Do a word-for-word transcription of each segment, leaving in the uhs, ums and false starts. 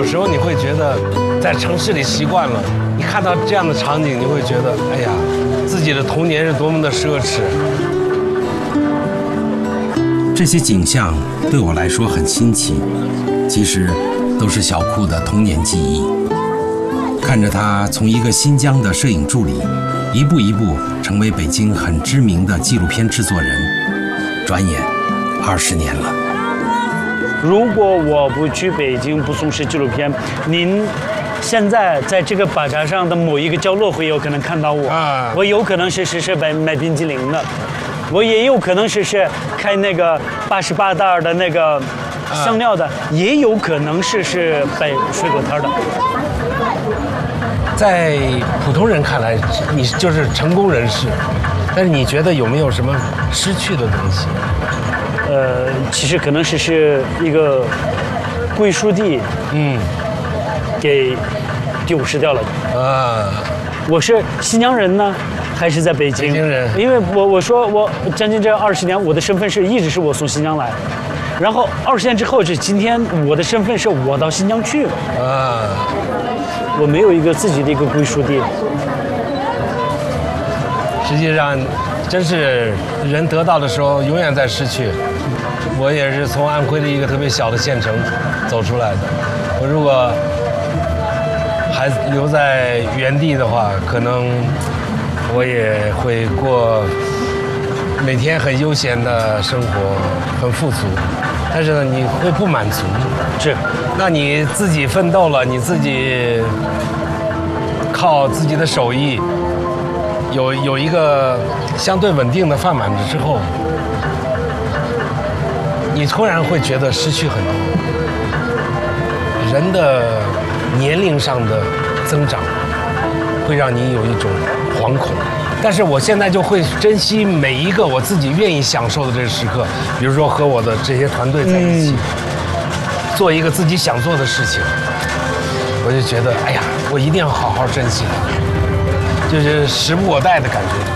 时候你会觉得，在城市里习惯了，你看到这样的场景，你会觉得，哎呀，自己的童年是多么的奢侈。 这些景象对我来说很新奇，其实都是小库的童年记忆。看着他从一个新疆的摄影助理，一步一步成为北京很知名的纪录片制作人，转眼二十年了。 如果我不去北京，不从事纪录片，您现在在这个巴扎上的某一个角落会有可能看到我。啊，我有可能是是是买买冰激凌的，我也有可能是是开那个八十八袋的那个香料的，啊、也有可能是是摆水果摊的。 在普通人看来，你就是成功人士，但是你觉得有没有什么失去的东西？ 呃，其实可能是是一个归属地，嗯，给丢失掉了。啊，我是新疆人呢，还是在北京？ 北京人。因为我我说我将近这二十年，我的身份是一直是我从新疆来，然后二十年之后，这今天我的身份是我到新疆去。啊，我没有一个自己的一个归属地。 实际上，真是人得到的时候，永远在失去。我也是从安徽的一个特别小的县城走出来的。我如果还留在原地的话，可能我也会过每天很悠闲的生活，很富足。但是呢，你会不满足。 是， 那你自己奋斗了，你自己靠自己的手艺，有有一个相对稳定的饭碗之后，你突然会觉得失去很多。人的年龄上的增长，会让你有一种惶恐。但是我现在就会珍惜每一个我自己愿意享受的这个时刻，比如说和我的这些团队在一起，嗯、做一个自己想做的事情，我就觉得，哎呀，我一定要好好珍惜它，就是时不我待的感觉。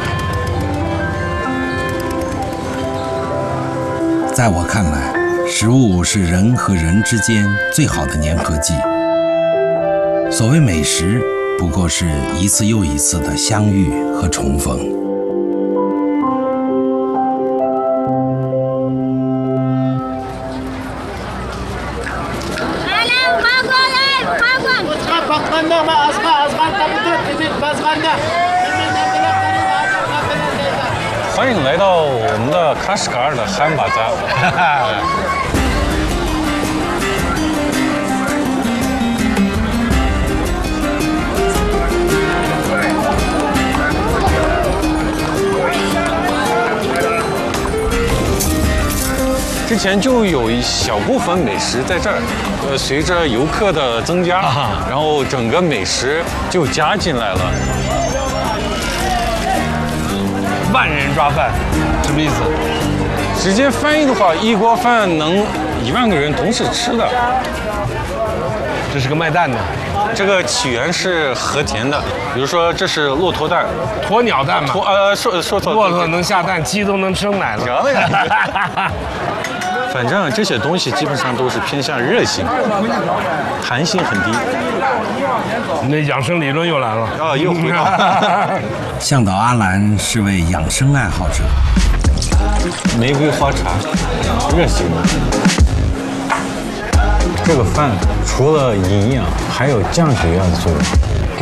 在我看来，食物是人和人之间最好的粘合剂。所谓美食，不过是一次又一次的相遇和重逢。 欢迎来到我们的喀什噶尔的汉巴扎。之前就有一小部分美食在这儿，呃，随着游客的增加，啊、然后整个美食就加进来了。 万人抓饭，什么意思？ 直接翻译的话，一锅饭能一万个人同时吃的。 这是个卖蛋的。 这个起源是和田的，比如说这是骆驼蛋， 鸵鸟蛋嘛。 鸵呃说说错， 骆驼能下蛋，鸡都能生奶了。 得了呀。反正这些东西基本上都是偏向热性，弹性很低。 那养生理论又来了啊，又回到。 向导阿兰是位养生爱好者。 玫瑰花茶，热性的。这个饭除了营养，还有降血压的作用。